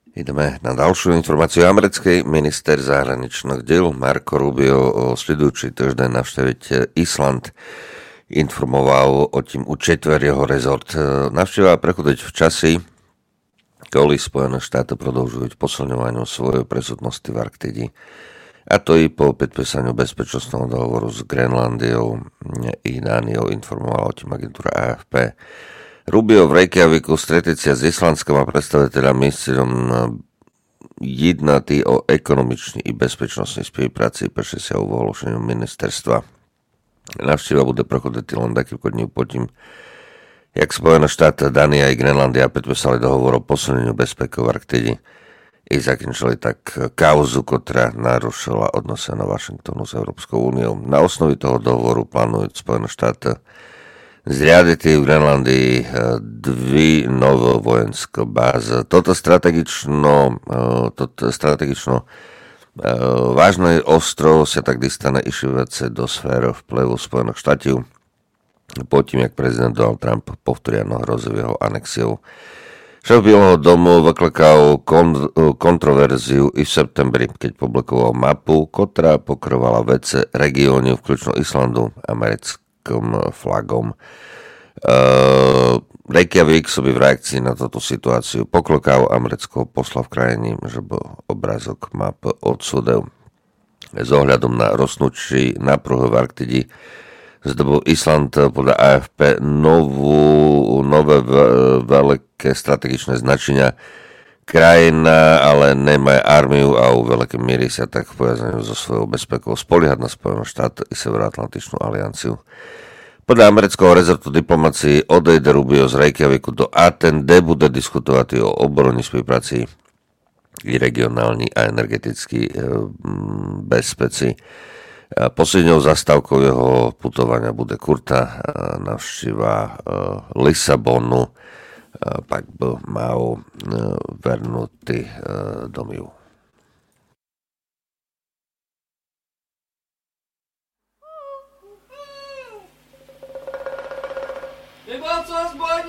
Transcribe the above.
Ideme na ďalšiu informáciu. Americký minister zahraničných diel Marco Rubio sledujúci týždeň navštíviť Island informoval o tým učetver jeho rezort. Navštíva prechodiť v časi, kvôli Spojené štáty prodĺžujú posilňovaniu svojej presudnosti v Arktidi. A to i po podpísaniu bezpečnostného dohovoru s Grenlandiou i Dániou, informovala o tým agentúra AFP. Rubio v Reykjaviku stretiť sa s islandskom a predstaviteľami s cieľom jednatý o ekonomičnej i bezpečnostnej spolupráci prešli sa o ohlášeniu ministerstva. Navštíva bude prochodiť len takýko dní po tým, jak Spojené štáty, Dánia i Grenlandia podpísali dohovor o posilneniu bezpečnosti v Arktidi i zakončili tak kauzu, ktorá narušila odnosy na Washingtonu s Európskou úniou. Na osnovi toho dohovoru plánujú Spojené štáty zriaditi v Grenlandii dve nové vojenské báze. Toto strategično vážny ostrov sa tak dostane i šivace do sféry vplyvu Spojených štátov po tým, jak prezident Donald Trump povtoriano hrozil jeho anexiou. Šéf Bieleho domu vyklakal kontroverziu i v septembri, keď publikoval mapu, ktorá pokrývala vece regióny, vključno Islandu, americkým flagom. Reykjavík by v reakcii na túto situáciu poklakal amerického posla v krajine, že by obrázok map odsúdil. S ohľadom na rostnúci napruh v Arktidi zdobil Island podľa AFP nové veľké strategičné značenia. Krajina ale nemá armiu a u veľkej miery sa tak pojaznajú so svojou bezpekou spoliehať na Spojené štáty i Severoatlantickú alianciu. Podľa amerického rezortu diplomácie odejde Rubio z Reykjaviku do Aten, kde bude diskutovať o obrannej spolupráci i regionálnej a energetickej bezpečí. Poslednou zastávkou jeho putovania bude kurta navštíva Lisabonu, pak by mal vernúty domov. Nebyla co zbojní!